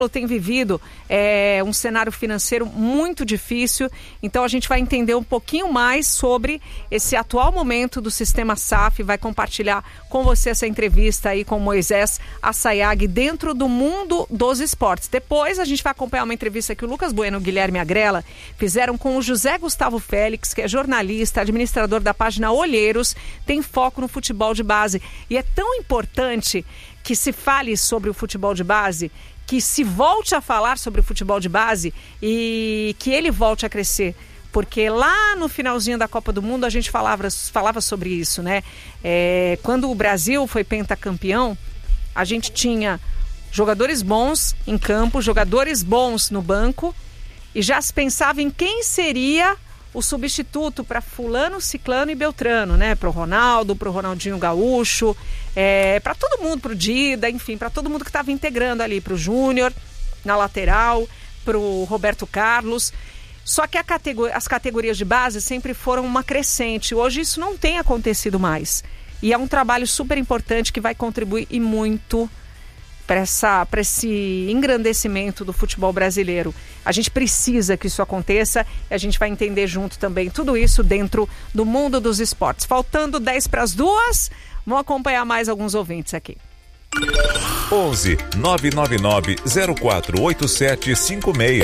tem vivido um cenário financeiro muito difícil, então a gente vai entender um pouquinho mais sobre esse atual momento do sistema SAF, vai compartilhar com você essa entrevista aí com Moisés Assayag dentro do mundo dos esportes. Depois a gente vai acompanhar uma entrevista que o Lucas Bueno e o Guilherme Agrela fizeram com o José Gustavo Félix, que é jornalista, administrador da página Olheiros, tem foco no futebol de base, e é tão importante que se fale sobre o futebol de base, que se volte a falar sobre o futebol de base e que ele volte a crescer. Porque lá no finalzinho da Copa do Mundo a gente falava sobre isso, né? Quando o Brasil foi pentacampeão, a gente tinha jogadores bons em campo, jogadores bons no banco, e já se pensava em quem seria o substituto para fulano, ciclano e beltrano, né? Para o Ronaldo, para o Ronaldinho Gaúcho, para todo mundo, para o Dida, enfim, para todo mundo que estava integrando ali, para o Júnior na lateral, para o Roberto Carlos. Só que as categorias de base sempre foram uma crescente. Hoje isso não tem acontecido mais. E é um trabalho super importante que vai contribuir e muito para esse engrandecimento do futebol brasileiro. A gente precisa que isso aconteça e a gente vai entender junto também tudo isso dentro do mundo dos esportes. Faltando 10:02, vamos acompanhar mais alguns ouvintes aqui. 11 999 048756.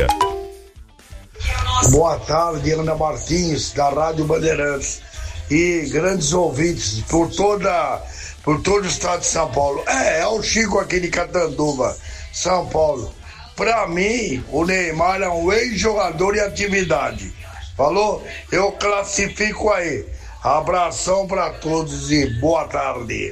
Boa tarde, Ana Martins, da Rádio Bandeirantes, e grandes ouvintes por todo o estado de São Paulo. É o Chico aqui de Catanduva, São Paulo. Pra mim, o Neymar é um ex-jogador em atividade. Falou? Eu classifico aí. Abração pra todos e boa tarde.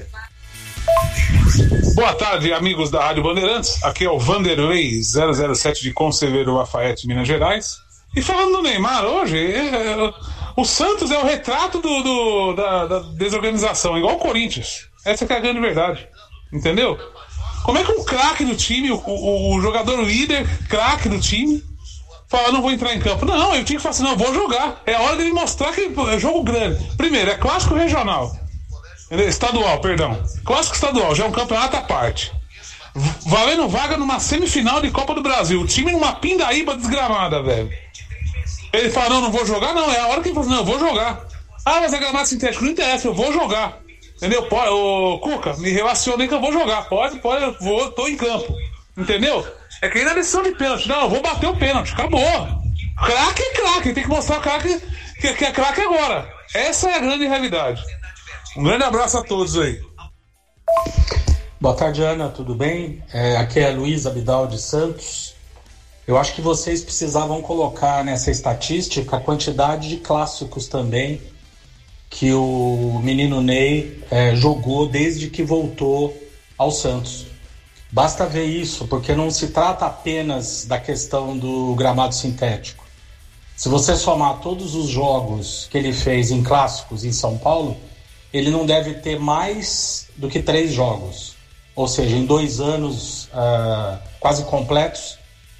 Boa tarde, amigos da Rádio Bandeirantes. Aqui é o Vanderlei 007 de Conselheiro Lafayette, Minas Gerais. E falando do Neymar hoje, o Santos é o retrato da desorganização, igual o Corinthians. Essa que é a grande verdade, entendeu? Como é que um craque do time, o jogador líder, craque do time, fala, não vou entrar em campo? Não, eu tinha que falar assim, não, vou jogar. É hora dele mostrar que é jogo grande. Primeiro, é clássico regional. Estadual, perdão. Clássico estadual, já é um campeonato à parte. Valendo vaga numa semifinal de Copa do Brasil. O time numa pindaíba desgramada, velho. Ele fala, não vou jogar? Não, é a hora que ele fala, não, eu vou jogar. Ah, mas é gramado sintético, não interessa, eu vou jogar. Entendeu? Ô, Cuca, me relacionei que eu vou jogar. Pode, eu tô em campo. Entendeu? É que aí na decisão de pênalti. Não, eu vou bater o pênalti. Acabou. Craque é craque. Tem que mostrar o craque que é craque agora. Essa é a grande realidade. Um grande abraço a todos aí. Boa tarde, Ana. Tudo bem? Aqui é Luiz Abidal de Santos. Eu acho que vocês precisavam colocar nessa estatística a quantidade de clássicos também que o menino Ney jogou desde que voltou ao Santos. Basta ver isso, porque não se trata apenas da questão do gramado sintético. Se você somar todos os jogos que ele fez em clássicos em São Paulo, ele não deve ter mais do que 3 jogos. Ou seja, em 2 anos quase completos,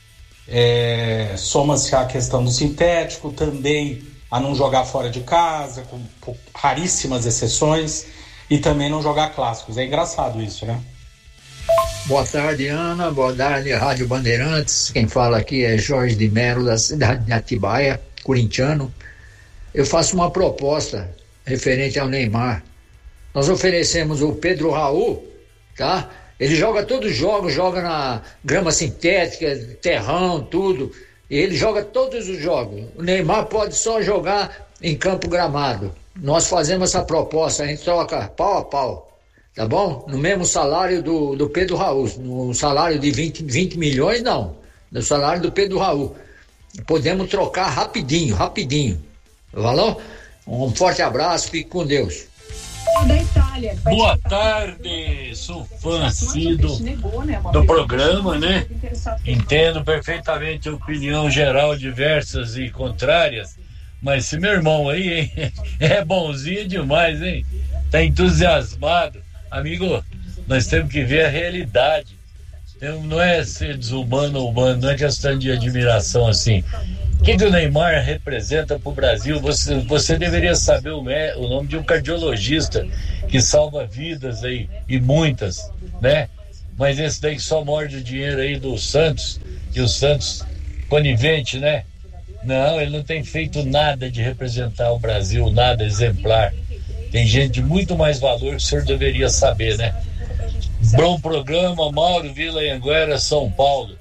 soma-se a questão do sintético, também a não jogar fora de casa, com raríssimas exceções, e também não jogar clássicos. É engraçado isso, né? Boa tarde, Ana. Boa tarde, Rádio Bandeirantes. Quem fala aqui é Jorge de Melo, da cidade de Atibaia, corintiano. Eu faço uma proposta referente ao Neymar. Nós oferecemos o Pedro Raul, tá? Ele joga todos os jogos, joga na grama sintética, terrão, tudo. E ele joga todos os jogos. O Neymar pode só jogar em campo gramado. Nós fazemos essa proposta, a gente troca pau a pau, tá bom? No mesmo salário do Pedro Raul. No salário de 20 milhões, não. No salário do Pedro Raul. Podemos trocar rapidinho. Valeu? Um forte abraço, fique com Deus. Boa tarde, sou fã assíduo do programa, né? Entendo perfeitamente a opinião geral, diversas e contrárias, mas esse meu irmão aí, hein, é bonzinho demais, hein? Tá entusiasmado. Amigo, nós temos que ver a realidade. Não é ser desumano ou humano, não é questão de admiração assim. O que o Neymar representa para o Brasil? Você deveria saber o nome de um cardiologista que salva vidas aí, e muitas, né? mas esse daí só morde o dinheiro aí do Santos, e o Santos conivente, né? Não, ele não tem feito nada de representar o Brasil, nada exemplar. Tem gente de muito mais valor que o senhor deveria saber, né? Bom programa, Mauro Vila Anhanguera, São Paulo.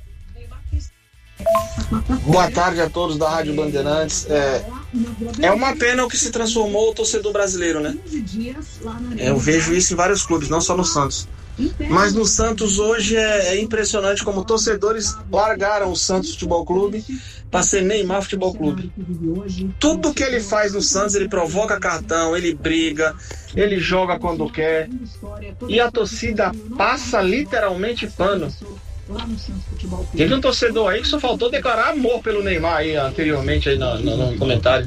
Boa tarde a todos da Rádio Bandeirantes. É uma pena o que se transformou o torcedor brasileiro, né? Eu vejo isso em vários clubes, não só no Santos. Mas no Santos hoje é impressionante como torcedores largaram o Santos Futebol Clube para ser Neymar Futebol Clube. Tudo que ele faz no Santos, ele provoca cartão, ele briga, ele joga quando quer. E a torcida passa literalmente pano. Teve um torcedor aí que só faltou declarar amor pelo Neymar aí anteriormente aí no comentário.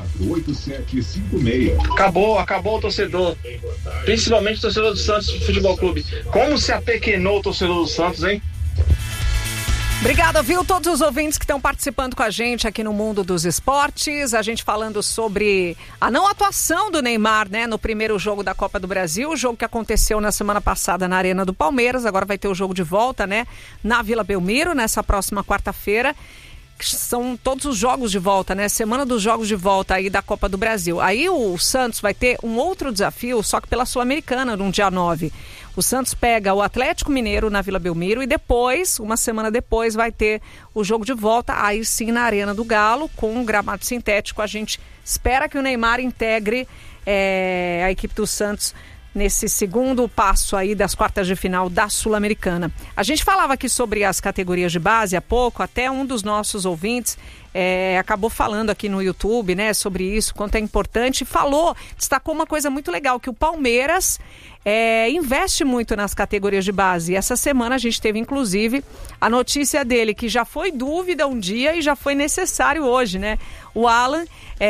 Acabou o torcedor, principalmente o torcedor do Santos Futebol Clube. Como se apequenou o torcedor do Santos, hein? Obrigada, viu? Todos os ouvintes que estão participando com a gente aqui no Mundo dos Esportes. A gente falando sobre a não atuação do Neymar, né? No primeiro jogo da Copa do Brasil. O jogo que aconteceu na semana passada na Arena do Palmeiras. Agora vai ter o jogo de volta, né? Na Vila Belmiro, nessa próxima quarta-feira. São todos os jogos de volta, né? Semana dos jogos de volta aí da Copa do Brasil. Aí o Santos vai ter um outro desafio, só que pela Sul-Americana, no dia 9. O Santos pega o Atlético Mineiro na Vila Belmiro e depois, uma semana depois, vai ter o jogo de volta, aí sim na Arena do Galo, com um gramado sintético. A gente espera que o Neymar integre a equipe do Santos nesse segundo passo aí das quartas de final da Sul-Americana. A gente falava aqui sobre as categorias de base há pouco, até um dos nossos ouvintes acabou falando aqui no YouTube, né, sobre isso, quanto é importante, destacou uma coisa muito legal, que o Palmeiras investe muito nas categorias de base. E essa semana a gente teve, inclusive, a notícia dele, que já foi dúvida um dia e já foi necessário hoje, né? O Alan,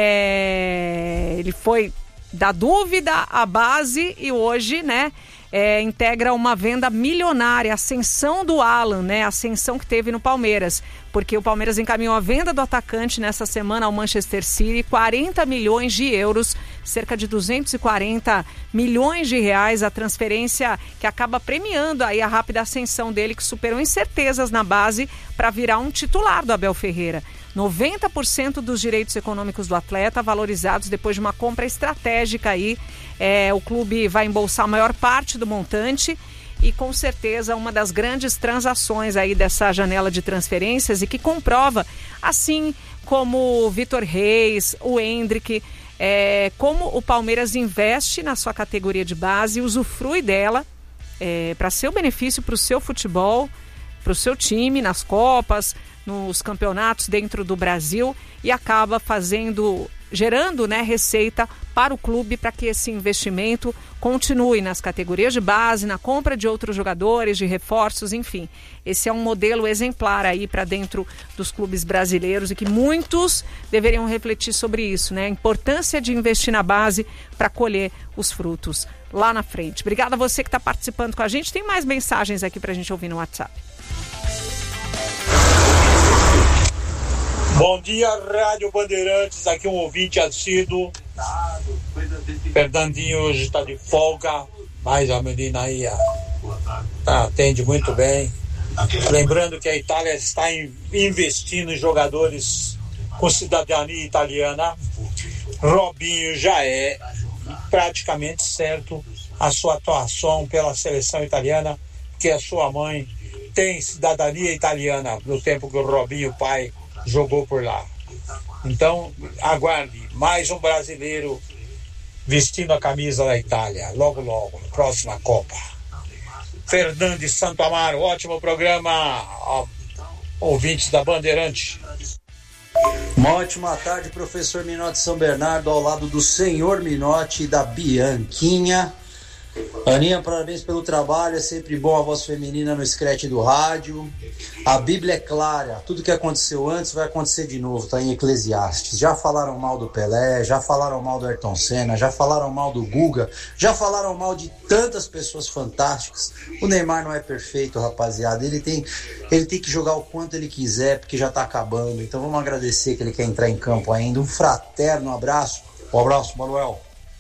ele foi da dúvida à base e hoje, né, integra uma venda milionária, a ascensão do Alan, né, a ascensão que teve no Palmeiras, porque o Palmeiras encaminhou a venda do atacante nessa semana ao Manchester City, 40 milhões de euros, cerca de 240 milhões de reais, a transferência que acaba premiando aí a rápida ascensão dele, que superou incertezas na base para virar um titular do Abel Ferreira. 90% dos direitos econômicos do atleta valorizados depois de uma compra estratégica aí. O clube vai embolsar a maior parte do montante e com certeza uma das grandes transações aí dessa janela de transferências e que comprova, assim como o Vitor Reis, o Endrick, como o Palmeiras investe na sua categoria de base e usufrui dela para seu benefício, para o seu futebol, para o seu time, nas Copas, nos campeonatos dentro do Brasil e acaba gerando, né, receita para o clube para que esse investimento continue nas categorias de base, na compra de outros jogadores, de reforços, enfim. Esse é um modelo exemplar aí para dentro dos clubes brasileiros e que muitos deveriam refletir sobre isso, né? A importância de investir na base para colher os frutos lá na frente. Obrigada a você que está participando com a gente. Tem mais mensagens aqui para a gente ouvir no WhatsApp. Bom dia, Rádio Bandeirantes, aqui um ouvinte assíduo. Fernandinho hoje está de folga, mas a menina aí atende muito bem. Lembrando que a Itália está investindo em jogadores com cidadania italiana. Robinho já é praticamente certo a sua atuação pela seleção italiana, porque a sua mãe tem cidadania italiana no tempo que o Robinho, pai, jogou por lá. Então, aguarde mais um brasileiro vestindo a camisa da Itália, logo, próxima Copa. Fernandes Santo Amaro, ótimo programa, ouvintes da Bandeirante. Uma ótima tarde, professor Minotti São Bernardo, ao lado do senhor Minotti e da Bianquinha. Aninha, parabéns pelo trabalho, é sempre bom a voz feminina no scratch do rádio. A Bíblia é clara, tudo que aconteceu antes vai acontecer de novo, tá em Eclesiastes. Já falaram mal do Pelé, já falaram mal do Ayrton Senna, já falaram mal do Guga, já falaram mal de tantas pessoas fantásticas. O Neymar não é perfeito, rapaziada, ele tem que jogar o quanto ele quiser, porque já tá acabando. Então vamos agradecer que ele quer entrar em campo ainda. Um fraterno abraço. Um abraço, Manuel.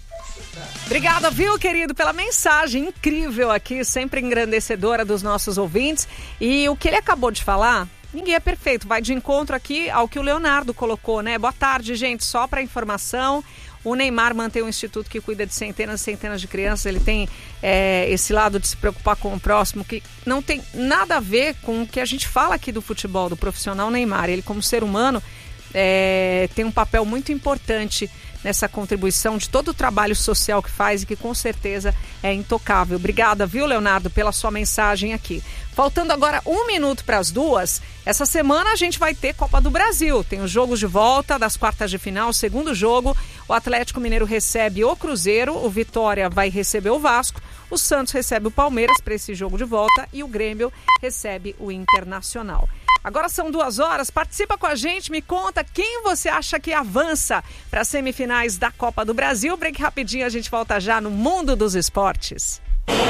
Obrigada, viu, querido, pela mensagem incrível aqui, sempre engrandecedora dos nossos ouvintes. E o que ele acabou de falar, ninguém é perfeito. Vai de encontro aqui ao que o Leonardo colocou, né? Boa tarde, gente. Só para informação, o Neymar mantém um instituto que cuida de centenas e centenas de crianças. Ele tem esse lado de se preocupar com o próximo, que não tem nada a ver com o que a gente fala aqui do futebol, do profissional Neymar. Ele, como ser humano, tem um papel muito importante nessa contribuição de todo o trabalho social que faz e que com certeza é intocável. Obrigada, viu, Leonardo, pela sua mensagem aqui. Faltando agora 1 minuto para as 2, essa semana a gente vai ter Copa do Brasil. Tem os jogos de volta das quartas de final, o segundo jogo, o Atlético Mineiro recebe o Cruzeiro, o Vitória vai receber o Vasco, o Santos recebe o Palmeiras para esse jogo de volta e o Grêmio recebe o Internacional. Agora são 2 horas, participa com a gente, me conta quem você acha que avança para as semifinais da Copa do Brasil. Break rapidinho, a gente volta já no Mundo dos Esportes.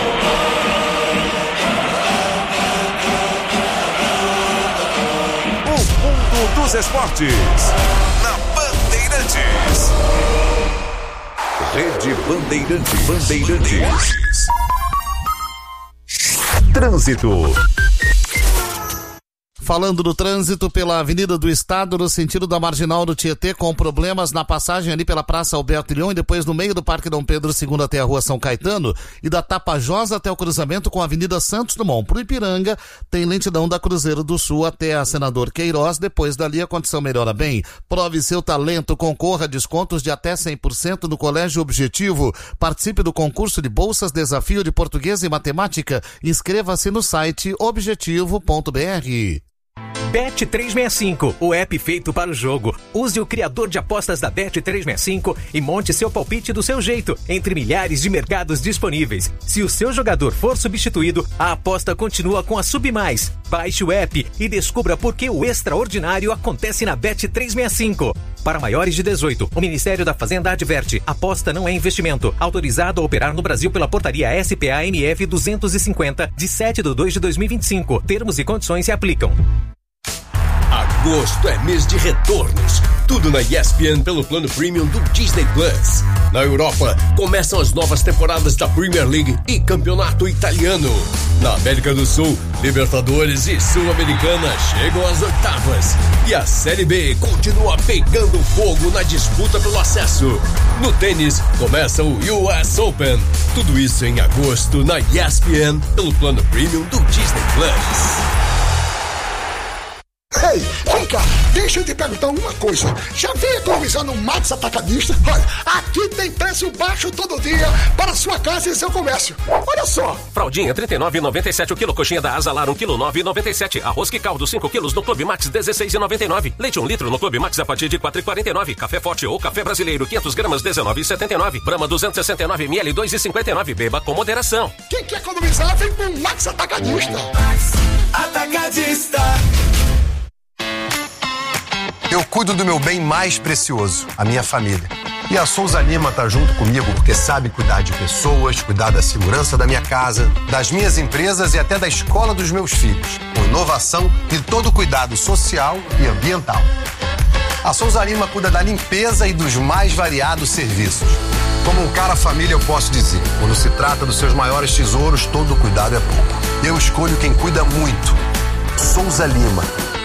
O Mundo dos Esportes, na Bandeirantes. Rede Bandeirantes. Trânsito. Falando do trânsito pela Avenida do Estado, no sentido da Marginal do Tietê, com problemas na passagem ali pela Praça Alberto Ilhão e depois no meio do Parque Dom Pedro II até a Rua São Caetano e da Tapajós até o cruzamento com a Avenida Santos Dumont. Pro Ipiranga, tem lentidão da Cruzeiro do Sul até a Senador Queiroz, depois dali a condição melhora bem. Prove seu talento, concorra a descontos de até 100% no Colégio Objetivo. Participe do concurso de bolsas Desafio de Português e Matemática. Inscreva-se no site objetivo.br. Bet365, o app feito para o jogo. Use o criador de apostas da Bet365 e monte seu palpite do seu jeito, entre milhares de mercados disponíveis. Se o seu jogador for substituído, a aposta continua com a Submais. Baixe o app e descubra por que o extraordinário acontece na Bet365. Para maiores de 18, o Ministério da Fazenda adverte: aposta não é investimento. Autorizado a operar no Brasil pela portaria SPA-MF 250, de 7/2/2025. Termos e condições se aplicam. Agosto é mês de retornos. Tudo na ESPN pelo plano premium do Disney Plus. Na Europa, começam as novas temporadas da Premier League e Campeonato Italiano. Na América do Sul, Libertadores e Sul-Americana chegam às oitavas. E a Série B continua pegando fogo na disputa pelo acesso. No tênis, começa o US Open. Tudo isso em agosto na ESPN pelo plano premium do Disney Plus. Ei, vem cá, deixa eu te perguntar uma coisa. Já veio economizar no Max Atacadista? Olha, aqui tem preço baixo todo dia para sua casa e seu comércio. Olha só. Fraldinha, R$ 39,97 o quilo. Coxinha da Asa Lar, 1 kg, R$ 9,97. Arroz que caldo, 5 quilos no Clube Max, R$ 16,99. Leite 1 litro no Clube Max a partir de R$ 4,49. Café Forte ou Café Brasileiro, 500 gramas, R$ 19,79. Brahma, 269 ml, R$ 2,59. Beba com moderação. Quem quer economizar, vem com o Max Atacadista. Max Atacadista. Eu cuido do meu bem mais precioso, a minha família. E a Souza Lima tá junto comigo porque sabe cuidar de pessoas, cuidar da segurança da minha casa, das minhas empresas e até da escola dos meus filhos, com inovação e todo o cuidado social e ambiental. A Souza Lima cuida da limpeza e dos mais variados serviços. Como um cara família, eu posso dizer, quando se trata dos seus maiores tesouros, todo cuidado é pouco. Eu escolho quem cuida muito. Souza Lima.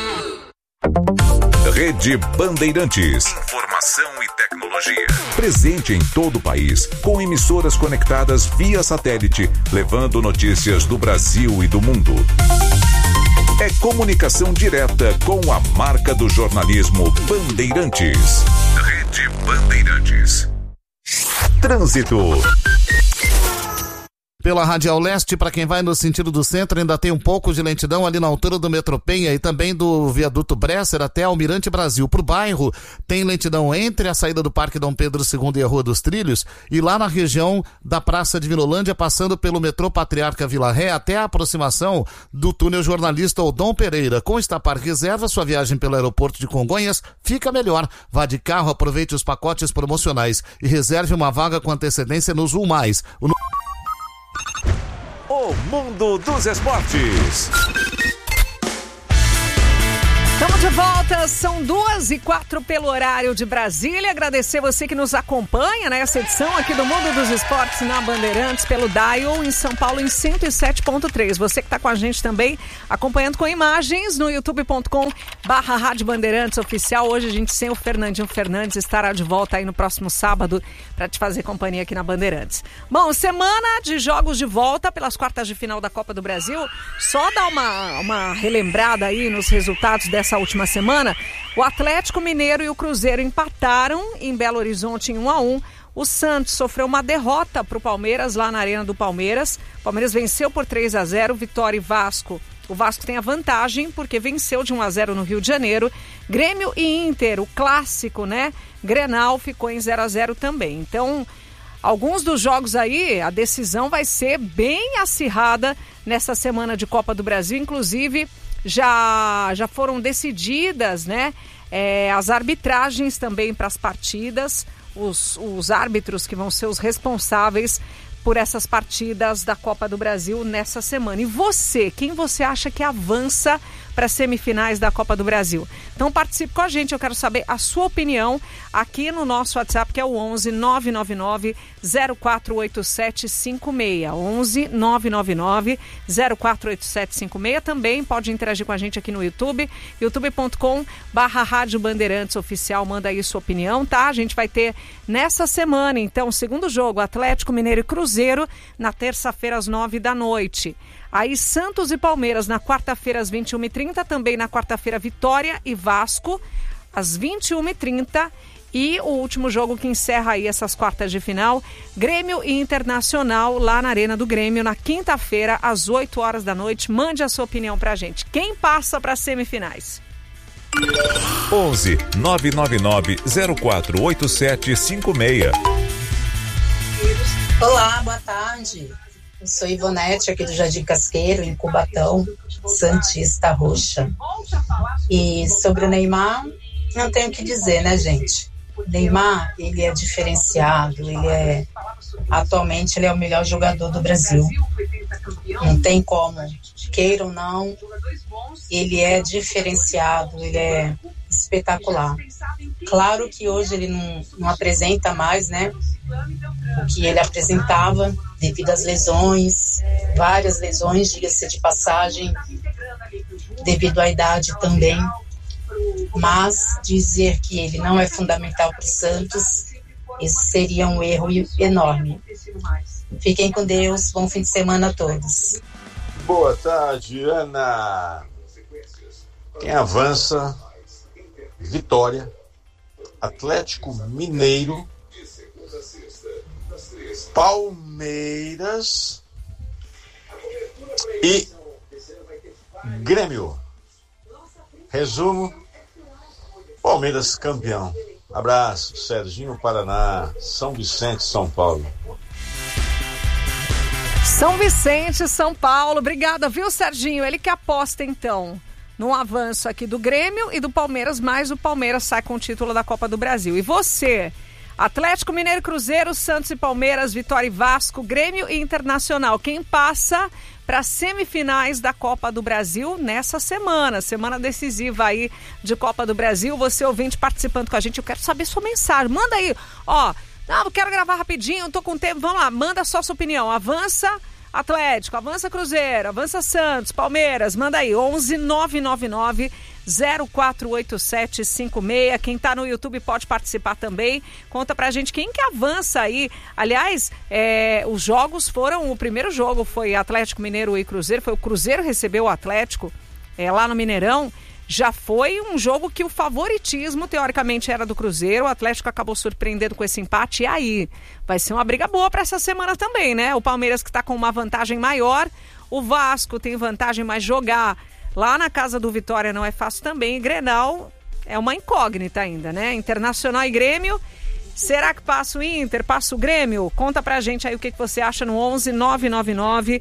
Rede Bandeirantes. Informação e tecnologia. Presente em todo o país, com emissoras conectadas via satélite, levando notícias do Brasil e do mundo. É comunicação direta com a marca do jornalismo Bandeirantes. Rede Bandeirantes. Trânsito. Pela Radial Leste, para quem vai no sentido do centro, ainda tem um pouco de lentidão ali na altura do Metropenha e também do viaduto Bresser até Almirante Brasil. Pro bairro, tem lentidão entre a saída do Parque Dom Pedro II e a Rua dos Trilhos e lá na região da Praça de Vinolândia, passando pelo metrô Patriarca Vila Ré até a aproximação do túnel Jornalista Odom Pereira. Com Estapar Reserva, sua viagem pelo aeroporto de Congonhas fica melhor. Vá de carro, aproveite os pacotes promocionais e reserve uma vaga com antecedência no Zul Mais. O Mundo dos Esportes. Estamos de volta, são 2h04 pelo horário de Brasília. Agradecer você que nos acompanha nessa edição aqui do Mundo dos Esportes na Bandeirantes, pelo Dial em São Paulo em 107.3. Você que está com a gente também, acompanhando com imagens no youtube.com/Rádio Bandeirantes Oficial. Hoje a gente sem o Fernandinho Fernandes estará de volta aí no próximo sábado para te fazer companhia aqui na Bandeirantes. Bom, semana de jogos de volta pelas quartas de final da Copa do Brasil. Só dar uma relembrada aí nos resultados dessa última semana. O Atlético Mineiro e o Cruzeiro empataram em Belo Horizonte em 1-1. O Santos sofreu uma derrota para o Palmeiras lá na Arena do Palmeiras. O Palmeiras venceu por 3-0, Vitória e Vasco. O Vasco tem a vantagem porque venceu de 1-0 no Rio de Janeiro. Grêmio e Inter, o clássico, né? Grenal ficou em 0-0 também. Então, alguns dos jogos aí, a decisão vai ser bem acirrada nessa semana de Copa do Brasil. Inclusive, já foram decididas, né? As arbitragens também para as partidas, os árbitros que vão ser os responsáveis por essas partidas da Copa do Brasil nessa semana. E você, quem você acha que avança para as semifinais da Copa do Brasil? Então participe com a gente, eu quero saber a sua opinião aqui no nosso WhatsApp, que é o 11 999 048756. 11 999 048756. Também pode interagir com a gente aqui no YouTube, youtube.com/Rádio Bandeirantes Oficial. Manda aí sua opinião, tá? A gente vai ter nessa semana, então, o segundo jogo, Atlético Mineiro e Cruzeiro, na terça-feira às 21h. Aí Santos e Palmeiras na quarta-feira às 21h30, também na quarta-feira Vitória e Vasco às 21h30. E o último jogo que encerra aí essas quartas de final, Grêmio e Internacional lá na Arena do Grêmio na quinta-feira às 20h. Mande a sua opinião pra gente. Quem passa para as semifinais? 11 999 048756. Olá, boa tarde. Eu sou Ivonete, aqui do Jardim Casqueiro, em Cubatão, Santista Roxa. E sobre o Neymar, não tenho o que dizer, né, gente? O Neymar, ele é diferenciado, atualmente ele é o melhor jogador do Brasil. Não tem como, queira ou não, ele é diferenciado, ele é espetacular. Claro que hoje ele não apresenta mais, né, o que ele apresentava devido às lesões, várias lesões, diga-se de passagem, devido à idade também. Mas dizer que ele não é fundamental para o Santos, isso seria um erro enorme. Fiquem com Deus, bom fim de semana a todos. Boa tarde, Ana. Quem avança? Vitória, Atlético Mineiro, Palmeiras e Grêmio. Resumo: Palmeiras campeão. Abraço, Serginho, Paraná, São Vicente, São Paulo. São Vicente, São Paulo. Obrigada, viu, Serginho? Ele que aposta, então, no avanço aqui do Grêmio e do Palmeiras, mas o Palmeiras sai com o título da Copa do Brasil. E você? Atlético Mineiro, Cruzeiro, Santos e Palmeiras, Vitória e Vasco, Grêmio e Internacional. Quem passa para as semifinais da Copa do Brasil nessa semana decisiva aí de Copa do Brasil? Você ouvinte participando com a gente, eu quero saber sua mensagem. Manda aí, eu quero gravar rapidinho, tô com tempo, vamos lá, manda só sua opinião. Avança Atlético, avança Cruzeiro, avança Santos, Palmeiras, manda aí, 11 999 048756. Quem tá no YouTube pode participar também. Conta pra gente quem que avança aí. Aliás, os jogos foram, o primeiro jogo foi Atlético Mineiro e Cruzeiro, foi o Cruzeiro recebeu o Atlético lá no Mineirão. Já foi um jogo que o favoritismo, teoricamente, era do Cruzeiro. O Atlético acabou surpreendendo com esse empate. E aí, vai ser uma briga boa para essa semana também, né? O Palmeiras que está com uma vantagem maior. O Vasco tem vantagem, mas jogar lá na casa do Vitória não é fácil também. E Grenal é uma incógnita ainda, né? Internacional e Grêmio. Será que passa o Inter, passa o Grêmio? Conta pra gente aí o que você acha no 11 999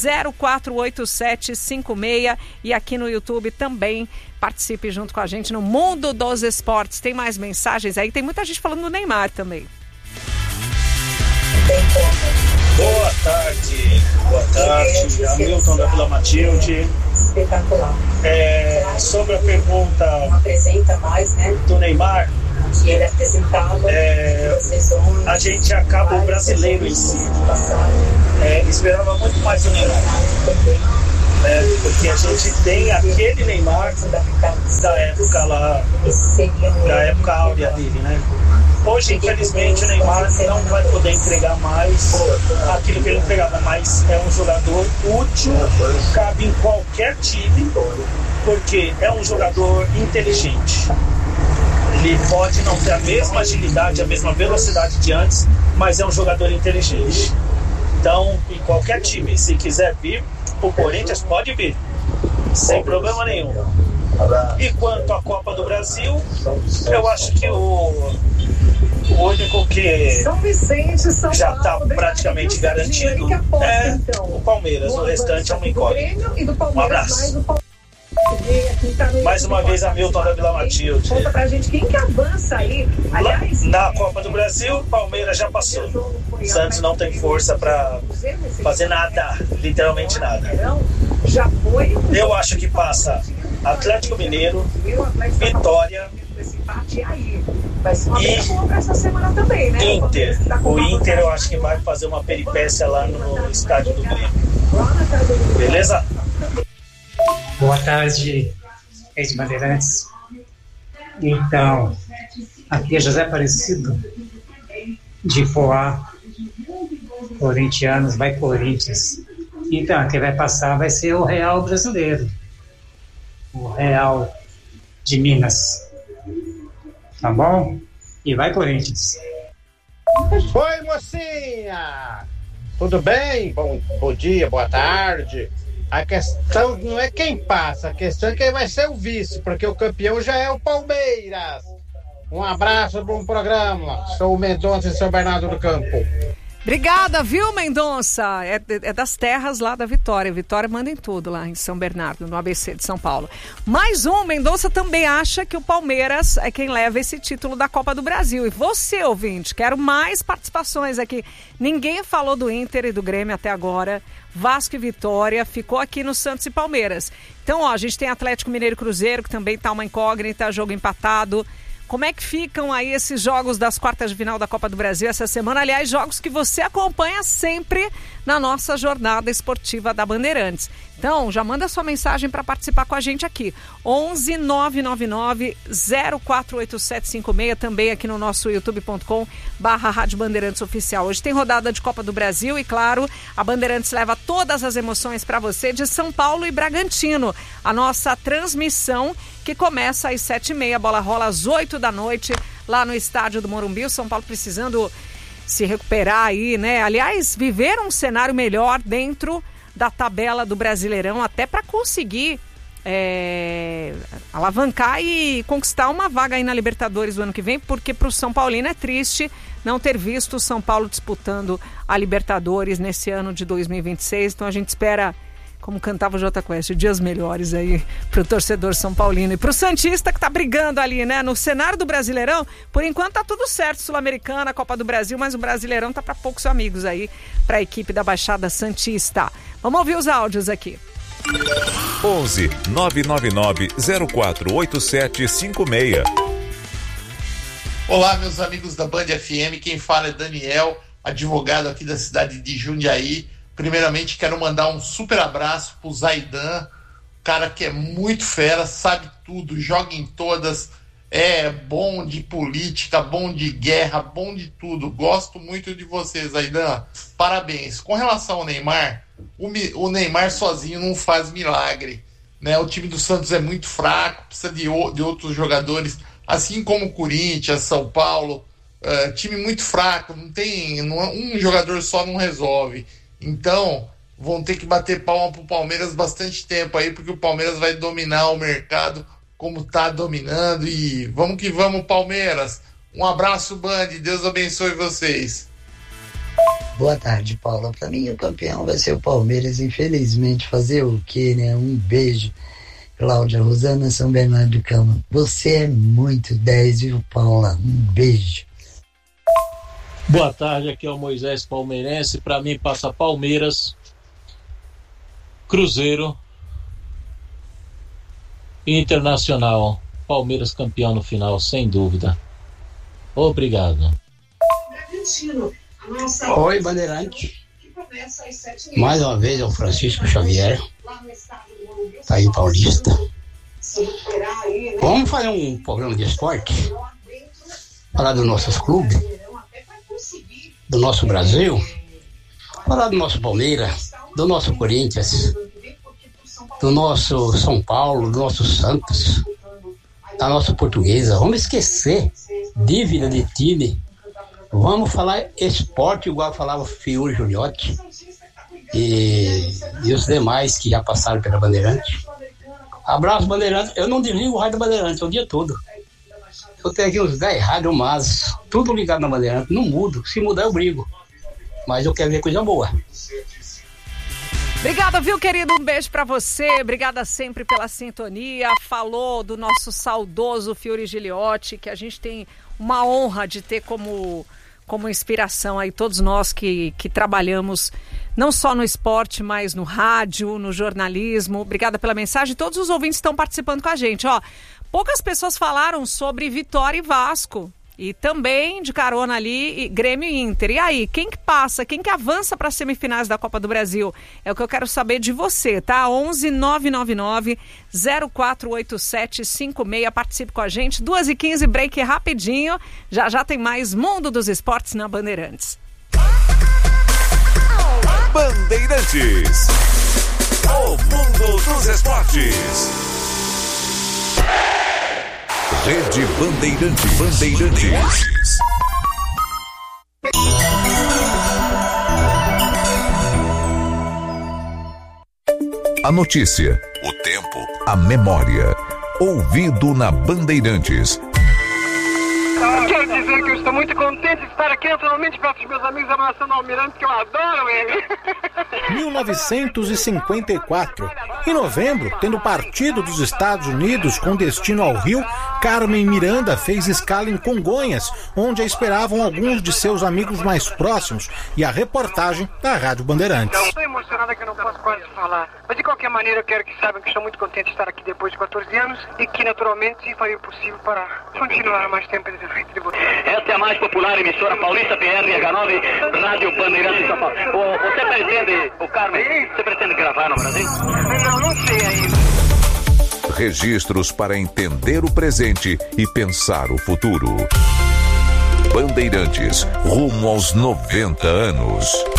048756 e aqui no YouTube também. Participe junto com a gente no Mundo dos Esportes. Tem mais mensagens aí? Tem muita gente falando do Neymar também. Boa tarde, Hamilton da Vila Matilde. Espetacular. Sobre a pergunta do Neymar, ele apresentava a gente acaba o brasileiro em si. Esperava muito mais do Neymar. Porque a gente tem aquele Neymar da época lá, da época áurea dele, né? Hoje, infelizmente, o Neymar não vai poder entregar mais aquilo que ele entregava, mas é um jogador útil, cabe em qualquer time, porque é um jogador inteligente. Ele pode não ter a mesma agilidade, a mesma velocidade de antes, mas é um jogador inteligente. Então, em qualquer time, se quiser vir, o Corinthians pode vir, sem problema nenhum. E quanto à Copa do Brasil, eu acho que o único que já está praticamente garantido é o Palmeiras. O restante é uma incógnita. Um abraço. Mais uma vez, Hamilton da Vila Matilde. Conta pra gente quem que avança aí. Aliás, na Copa do Brasil, Palmeiras já passou. Santos não tem força para fazer nada, literalmente nada. Eu acho que passa Atlético Mineiro, Vitória e Inter. O Inter eu acho que vai fazer uma peripécia lá no estádio do Grêmio. Beleza? Boa tarde, ex-bandeirantes. Então, aqui é José Aparecido, de Poá, corintianos, vai Corinthians. Então, quem vai passar vai ser o Real brasileiro, o Real de Minas. Tá bom? E vai Corinthians. Oi, mocinha! Tudo bem? Bom dia, boa tarde. A questão não é quem passa, a questão é quem vai ser o vice, porque o campeão já é o Palmeiras. Um abraço, bom programa. Sou o Mendonça em São Bernardo do Campo. Obrigada, viu, Mendonça? É das terras lá da Vitória. Vitória manda em tudo lá em São Bernardo, no ABC de São Paulo. Mais um, Mendonça também acha que o Palmeiras é quem leva esse título da Copa do Brasil. E você, ouvinte, quero mais participações aqui. Ninguém falou do Inter e do Grêmio até agora. Vasco e Vitória, ficou aqui no Santos e Palmeiras. Então, a gente tem Atlético Mineiro e Cruzeiro, que também tá uma incógnita, jogo empatado. Como é que ficam aí esses jogos das quartas de final da Copa do Brasil essa semana? Aliás, jogos que você acompanha sempre na nossa jornada esportiva da Bandeirantes. Então, já manda sua mensagem para participar com a gente aqui. 11 999 048756, também aqui no nosso youtube.com/Rádio Bandeirantes Oficial. Hoje tem rodada de Copa do Brasil e, claro, a Bandeirantes leva todas as emoções para você de São Paulo e Bragantino. A nossa transmissão que começa às 7h30, a bola rola às 8 da noite, lá no estádio do Morumbi. O São Paulo precisando se recuperar aí, né? Aliás, viver um cenário melhor dentro da tabela do Brasileirão, até para conseguir alavancar e conquistar uma vaga aí na Libertadores do ano que vem, porque para o São Paulino é triste não ter visto o São Paulo disputando a Libertadores nesse ano de 2026. Então a gente espera, como cantava o Jota Quest, dias melhores aí pro torcedor São Paulino e pro Santista que tá brigando ali, né? No cenário do Brasileirão, por enquanto tá tudo certo, Sul-Americana, Copa do Brasil, mas o Brasileirão tá para poucos amigos aí, pra equipe da Baixada Santista. Vamos ouvir os áudios aqui. 11 999 048756. Olá, meus amigos da Band FM, quem fala é Daniel, advogado aqui da cidade de Jundiaí. Primeiramente, quero mandar um super abraço pro Zaidan, cara que é muito fera, sabe tudo, joga em todas, é bom de política, bom de guerra, bom de tudo. Gosto muito de você, Zaidan. Parabéns. Com relação ao Neymar, o Neymar sozinho não faz milagre, né? O time do Santos é muito fraco, precisa de outros jogadores, assim como o Corinthians, São Paulo, time muito fraco, um jogador só não resolve. Então, vão ter que bater palma pro Palmeiras bastante tempo aí, porque o Palmeiras vai dominar o mercado como tá dominando. E vamos que vamos, Palmeiras. Um abraço, Band. Deus abençoe vocês. Boa tarde, Paula. Pra mim, o campeão vai ser o Palmeiras, infelizmente. Fazer o quê, né? Um beijo. Cláudia Rosana, São Bernardo do Campo. Você é muito 10, viu, Paula? Um beijo. Boa tarde, aqui é o Moisés Palmeirense. Para mim passa Palmeiras, Cruzeiro e Internacional. Palmeiras campeão no final, sem dúvida. Obrigado. Oi, Bandeirante. Mais uma vez é o Francisco Xavier, tá aí, paulista. Vamos fazer um programa de esporte, falar dos nossos clubes, do nosso Brasil, falar do nosso Palmeiras, do nosso Corinthians, do nosso São Paulo, do nosso Santos, da nossa Portuguesa. Vamos esquecer dívida de time. Vamos falar esporte, igual falava o Fiore Giuliotti e os demais que já passaram pela Bandeirante. Abraço, Bandeirante. Eu não desligo o rádio da Bandeirante o dia todo. Eu tenho aqui uns 10 rádios, mas tudo ligado na Bandeirante. Não mudo. Se mudar, eu brigo. Mas eu quero ver coisa boa. Obrigada, viu, querido? Um beijo pra você. Obrigada sempre pela sintonia. Falou do nosso saudoso Fiore Giuliotti, que a gente tem uma honra de ter como inspiração aí todos nós que trabalhamos não só no esporte, mas no rádio, no jornalismo. Obrigada pela mensagem. Todos os ouvintes estão participando com a gente. Ó, poucas pessoas falaram sobre Vitória e Vasco. E também, de carona ali, Grêmio e Inter. E aí, quem que passa, quem que avança para as semifinais da Copa do Brasil? É o que eu quero saber de você, tá? 11-999-048756. Participe com a gente. 2h15, break rapidinho. Já tem mais Mundo dos Esportes na Bandeirantes. Bandeirantes. O Mundo dos Esportes. Rede Bandeirantes. A notícia, o tempo, a memória. Ouvido na Bandeirantes. Quero dizer que eu estou muito contente de estar aqui naturalmente perto dos meus amigos abraçando o Almirante, que eu adoro ele. 1954. Em novembro, tendo partido dos Estados Unidos com destino ao Rio, Carmen Miranda fez escala em Congonhas, onde a esperavam alguns de seus amigos mais próximos, e a reportagem da Rádio Bandeirantes. Estou emocionada que eu não posso quase falar, mas de qualquer maneira eu quero que saibam que estou muito contente de estar aqui depois de 14 anos e que naturalmente farei o possível para continuar mais tempo de frente de você. Esta é a mais popular emissora paulista, PRH9, Rádio Bandeirantes de São Paulo. Você pretende, o Carmen, você pretende gravar no Brasil? Não sei ainda. Registros para entender o presente e pensar o futuro. Bandeirantes, rumo aos 90 anos.